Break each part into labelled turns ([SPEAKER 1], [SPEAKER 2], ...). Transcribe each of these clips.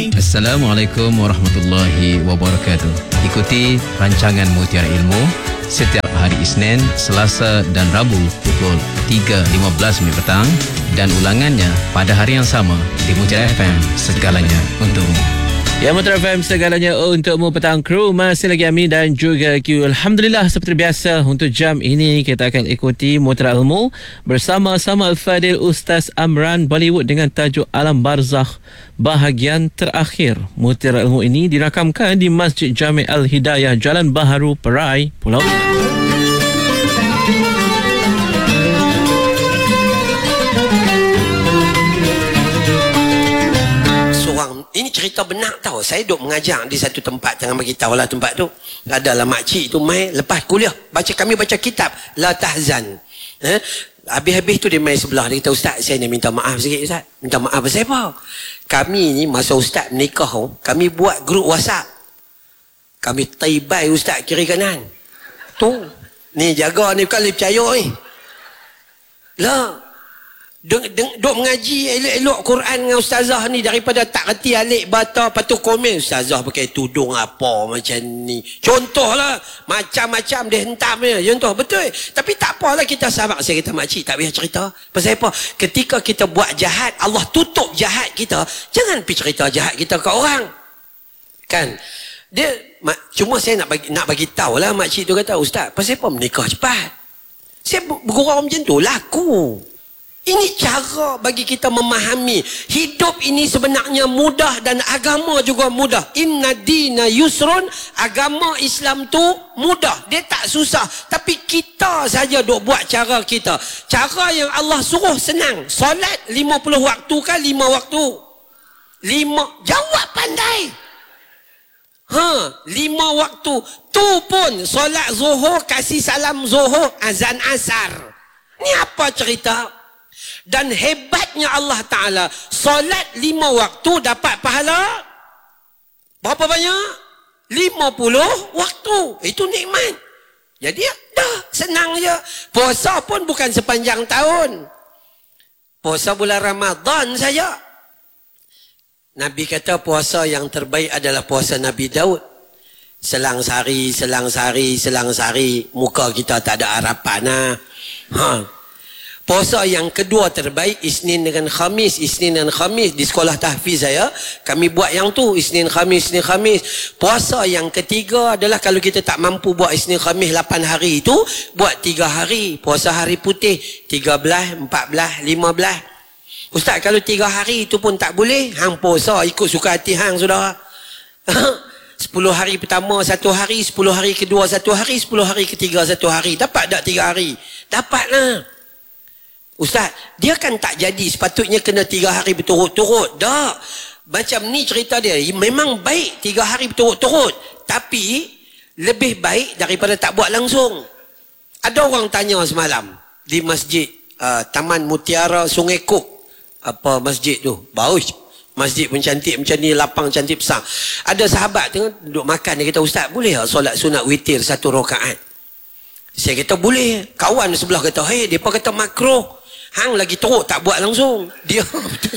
[SPEAKER 1] Assalamualaikum warahmatullahi wabarakatuh. Ikuti rancangan Mutiara Ilmu setiap hari Isnin, Selasa dan Rabu pukul 3.15 minit petang dan ulangannya pada hari yang sama di Mutiara FM, segalanya untukmu. Ya, Mutiara FM, segalanya untukmu. Petang kru, masih lagi Ami dan juga Q. Alhamdulillah, seperti biasa untuk jam ini kita akan ikuti Mutiara Ilmu bersama-sama Al-Fadil Ustaz Amran Bollywood dengan tajuk Alam Barzakh bahagian terakhir. Mutiara Ilmu ini dirakamkan di Masjid Jami' Al-Hidayah, Jalan Baharu, Perai, Pulau Pinang.
[SPEAKER 2] Ini cerita benar tau. Saya duduk mengajar di satu tempat, jangan bagi tahu lah tempat tu. Adalah makcik tu main lepas kuliah, kami baca kitab La Tahzan. Habis-habis tu dia main sebelah, dia kata, Ustaz, saya ni minta maaf sikit Ustaz. Minta maaf pasal apa? Kami ni masa Ustaz menikah, kami buat grup WhatsApp. Kami taibai Ustaz kiri kanan. Tu, ni jaga ni bukan boleh percaya ni. Lah, duk mengaji elok-elok Quran dengan ustazah ni, daripada tak reti alik bata patut komen ustazah pakai tudung apa macam ni. Contohlah, macam-macam dia hentam dia. Contoh betul. Tapi tak apalah, kita sabar. Saya kata, makcik tak payah cerita. Pasal apa? Ketika kita buat jahat, Allah tutup jahat kita. Jangan pergi cerita jahat kita ke orang. Kan? Dia cuma saya nak bagi tahu lah, makcik tu kata, Ustaz, pasal apa menikah cepat? Saya bergurau macam tu, laku. Ini cara bagi kita memahami hidup ini sebenarnya mudah dan agama juga mudah. Inna dina yusrun, agama Islam tu mudah, dia tak susah. Tapi kita saja duk buat cara kita. Cara yang Allah suruh senang. Solat 50 waktu kan 5 waktu? 5, jawab pandai. 5 waktu. Tu pun solat zuhur, kasih salam zuhur, azan asar. Ni apa cerita? Dan hebatnya Allah Ta'ala, solat 5 waktu dapat pahala berapa banyak? 50 waktu. Itu nikmat. Jadi dah, senang je. Puasa pun bukan sepanjang tahun. Puasa bulan Ramadan saja. Nabi kata puasa yang terbaik adalah puasa Nabi Daud. Selang sehari, muka kita tak ada harapan lah. Puasa yang kedua terbaik Isnin dengan Khamis. Di sekolah tahfiz saya, kami buat yang tu, Isnin Khamis. Puasa yang ketiga adalah kalau kita tak mampu buat Isnin Khamis 8 hari itu, buat 3 hari. Puasa hari putih 13, 14, 15. Ustaz, kalau 3 hari itu pun tak boleh, hang puasa ikut suka hati hang, saudara. 10 hari pertama 1 hari, 10 hari kedua 1 hari, 10 hari ketiga 1 hari. Dapat tak 3 hari? Dapatlah. Ustaz, dia kan tak jadi, sepatutnya kena 3 hari berturut-turut. Tak. Macam ni cerita dia. Memang baik 3 hari berturut-turut. Tapi, lebih baik daripada tak buat langsung. Ada orang tanya semalam di masjid Taman Mutiara Sungai Kok. Apa masjid tu? Bagus. Masjid pun cantik macam ni, lapang cantik besar. Ada sahabat tengah duduk makan. Dia kata, Ustaz, boleh tak solat sunat witir 1 rakaat? Saya kata, boleh. Kawan sebelah kata, hei, mereka kata makruh. Hang lagi teruk tak buat langsung. Dia betul.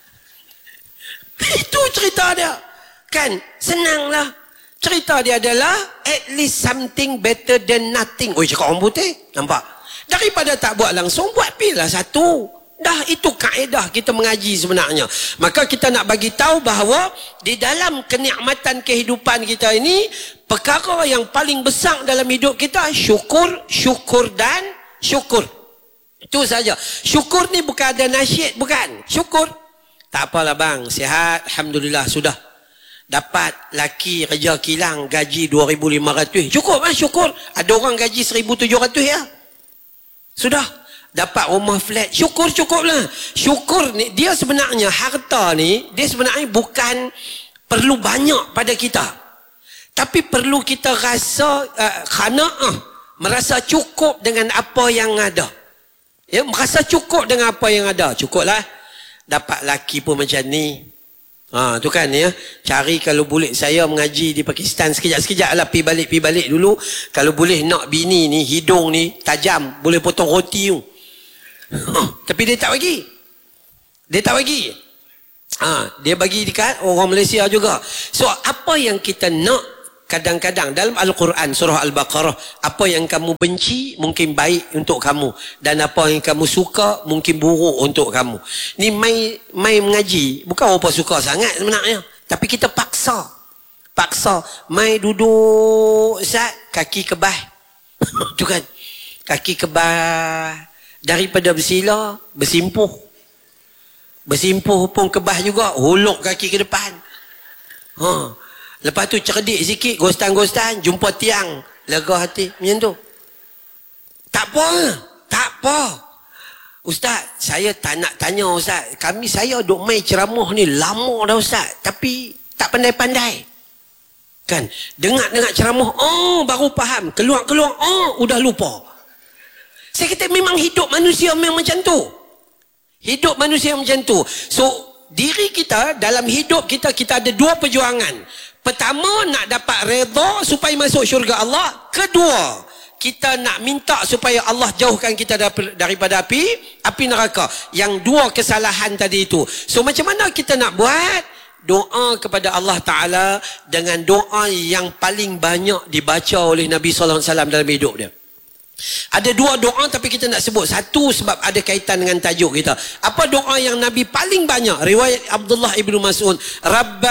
[SPEAKER 2] Itu cerita dia. Kan? Senanglah. Cerita dia adalah at least something better than nothing. Oh, cakap orang putih. Nampak? Daripada tak buat langsung, buat pilih satu. Dah, itu kaedah kita mengaji sebenarnya. Maka kita nak bagi tahu bahawa di dalam kenikmatan kehidupan kita ini, perkara yang paling besar dalam hidup kita, syukur dan syukur. Itu saja. Syukur ni bukan ada nasyid, bukan. Syukur. Tak apalah bang, sihat, alhamdulillah, sudah. Dapat laki kerja kilang, gaji 2,500. Cukup lah, syukur. Ada orang gaji 1,700 ya. Sudah. Dapat rumah flat, cukup lah. Syukur ni, dia sebenarnya harta ni, dia sebenarnya bukan perlu banyak pada kita. Tapi perlu kita rasa merasa cukup dengan apa yang ada. Ya, merasa cukup dengan apa yang ada. Cukuplah. Dapat laki pun macam ni. Tu kan ya. Cari kalau boleh, saya mengaji di Pakistan sekejap-sekejap lah, pi balik dulu. Kalau boleh nak bini ni, hidung ni tajam, boleh potong roti tu. Tapi dia tak bagi. Dia bagi dekat orang Malaysia juga. So apa yang kita nak, kadang-kadang dalam Al-Quran surah Al-Baqarah, apa yang kamu benci mungkin baik untuk kamu, dan apa yang kamu suka mungkin buruk untuk kamu. Ni mai mengaji bukan apa suka sangat sebenarnya, tapi kita paksa mai duduk Ustaz, kaki kebas tu kan, kaki kebas, daripada bersila bersimpuh pun kebas juga, huluk kaki ke depan. Lepas tu cerdik sikit, gostan-gostan, jumpa tiang, lega hati, macam tu. Tak apa. Ustaz, saya tak nak tanya Ustaz. Saya duk main ceramah ni lama dah Ustaz, tapi tak pandai-pandai. Kan? Dengar ceramah, baru faham. Keluar, udah lupa. Saya kata memang hidup manusia memang macam tu. Hidup manusia macam tu. So, diri kita, dalam hidup kita ada dua perjuangan. Pertama, nak dapat redha supaya masuk syurga Allah. Kedua, kita nak minta supaya Allah jauhkan kita daripada api neraka. Yang dua kesalahan tadi itu. So, macam mana kita nak buat? Doa kepada Allah Ta'ala dengan doa yang paling banyak dibaca oleh Nabi SAW dalam hidup dia. Ada dua doa tapi kita nak sebut satu sebab ada kaitan dengan tajuk kita. Apa doa yang Nabi paling banyak? Riwayat Abdullah ibnu Mas'ud,